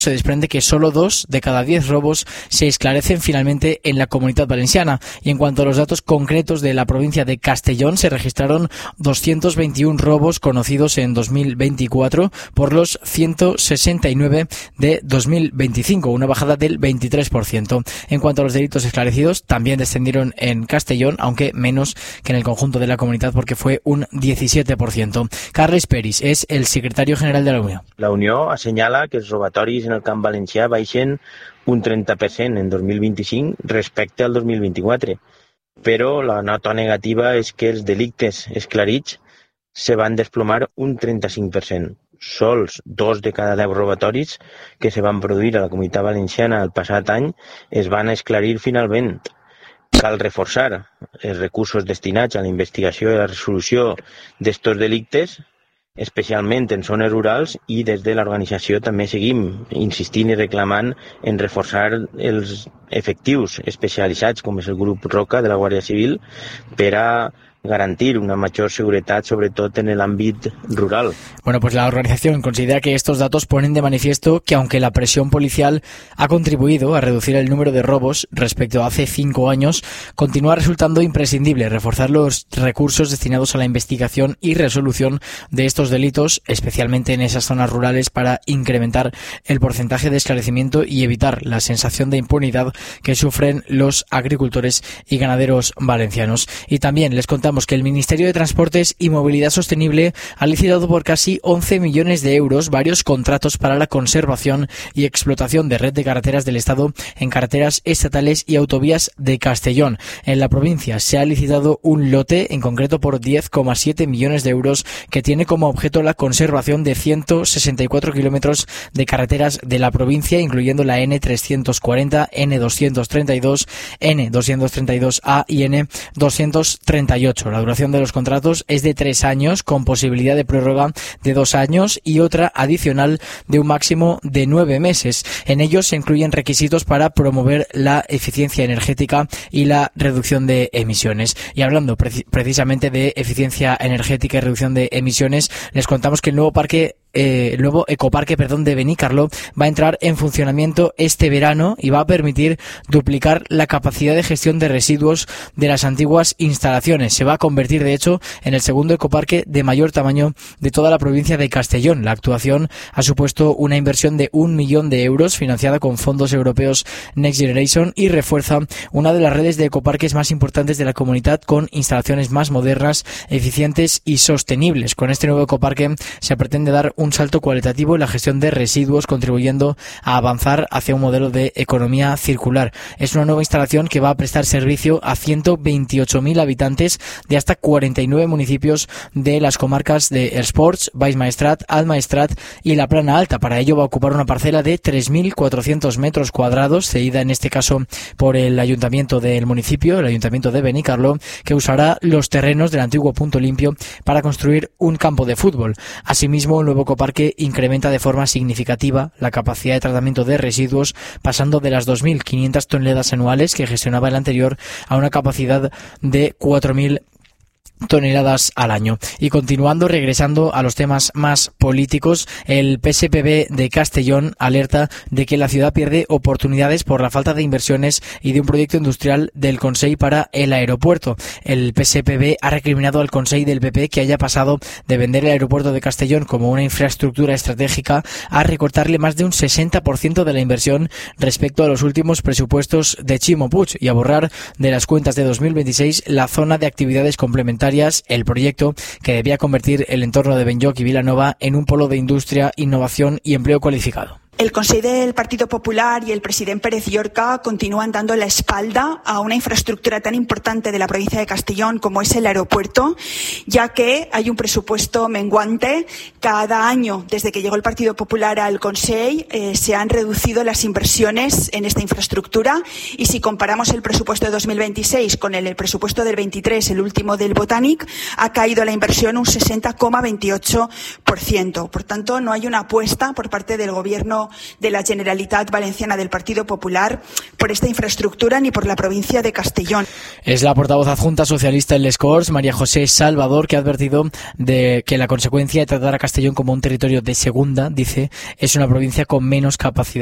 se desprende que solo 2 de cada 10 robos se esclarecen finalmente en la Comunitat Valenciana. Y en cuanto a los datos concretos de la provincia de Castellón, se registraron 221 robos conocidos en 2024 por los 169 de 2025, una bajada del 23%. En cuanto a los delitos esclarecidos, también descendieron en Castellón, aunque menos que en el conjunto de la comunidad, porque fue un 17%. Carles Peris és el secretario general de la Unió. La Unió assenyala que els robatoris en el camp valencià baixen un 30% en 2025 respecte al 2024, però la nota negativa és que els delictes esclarits se van desplomar un 35%. Sols 2 de cada 10 robatoris que se van produir a la Comunitat Valenciana el passat any es van esclarir finalment. Cal reforçar els recursos destinats a la investigació i la resolució d'estos delictes, especialment en zones rurals, i des de l'organització també seguim insistint i reclamant en reforçar els efectius especialitzats, com és el grup Roca de la Guàrdia Civil, per a garantir una mayor seguridad, sobre todo en el ámbito rural. Bueno, pues la organización considera que estos datos ponen de manifiesto que aunque la presión policial ha contribuido a reducir el número de robos respecto a hace 5 años, continúa resultando imprescindible reforzar los recursos destinados a la investigación y resolución de estos delitos, especialmente en esas zonas rurales, para incrementar el porcentaje de esclarecimiento y evitar la sensación de impunidad que sufren los agricultores y ganaderos valencianos. Y también les contamos que el Ministerio de Transportes y Movilidad Sostenible ha licitado por casi 11 millones de euros varios contratos para la conservación y explotación de red de carreteras del Estado en carreteras estatales y autovías de Castellón. En la provincia se ha licitado un lote, en concreto por 10,7 millones de euros, que tiene como objeto la conservación de 164 kilómetros de carreteras de la provincia, incluyendo la N340, N232, N232A y N238. La duración de los contratos es de 3 años, con posibilidad de prórroga de 2 años y otra adicional de un máximo de 9 meses. En ellos se incluyen requisitos para promover la eficiencia energética y la reducción de emisiones. Y hablando precisamente de eficiencia energética y reducción de emisiones, les contamos que el nuevo ecoparque de Benicarló va a entrar en funcionamiento este verano y va a permitir duplicar la capacidad de gestión de residuos de las antiguas instalaciones. Se va a convertir, de hecho, en el segundo ecoparque de mayor tamaño de toda la provincia de Castellón. La actuación ha supuesto una inversión de 1 millón de euros financiada con fondos europeos Next Generation y refuerza una de las redes de ecoparques más importantes de la comunidad, con instalaciones más modernas, eficientes y sostenibles. Con este nuevo ecoparque se pretende dar un salto cualitativo en la gestión de residuos, contribuyendo a avanzar hacia un modelo de economía circular. Es una nueva instalación que va a prestar servicio a 128.000 habitantes de hasta 49 municipios de las comarcas de Esports, Baix Maestrat, Alt Maestrat y la Plana Alta. Para ello va a ocupar una parcela de 3.400 metros cuadrados, cedida en este caso por el ayuntamiento del municipio, el ayuntamiento de Benicarló, que usará los terrenos del antiguo Punto Limpio para construir un campo de fútbol. Asimismo, el nuevo ecoparque incrementa de forma significativa la capacidad de tratamiento de residuos, pasando de las 2.500 toneladas anuales que gestionaba el anterior a una capacidad de 4.000 toneladas al año. Y continuando, regresando a los temas más políticos, el PSPB de Castellón alerta de que la ciudad pierde oportunidades por la falta de inversiones y de un proyecto industrial del Consell para el aeropuerto. El PSPB ha recriminado al Consell del PP que haya pasado de vender el aeropuerto de Castellón como una infraestructura estratégica a recortarle más de un 60% de la inversión respecto a los últimos presupuestos de Ximo Puig y a borrar de las cuentas de 2026 la zona de actividades complementarias, el proyecto que debía convertir el entorno de Benlloc y Vilanova en un polo de industria, innovación y empleo cualificado. El Consell del Partido Popular y el presidente Pérez Llorca continúan dando la espalda a una infraestructura tan importante de la provincia de Castellón como es el aeropuerto, ya que hay un presupuesto menguante. Cada año, desde que llegó el Partido Popular al Consell, se han reducido las inversiones en esta infraestructura, y si comparamos el presupuesto de 2026 con el presupuesto del 23, el último del Botànic, ha caído la inversión un 60,28%. Por tanto, no hay una apuesta por parte del Gobierno de la Generalitat Valenciana del Partido Popular por esta infraestructura ni por la provincia de Castellón. Es la portavoz adjunta socialista en Les Corts, María José Salvador, que ha advertido de que la consecuencia de tratar a Castellón como un territorio de segunda, dice, es una provincia con menos capacidad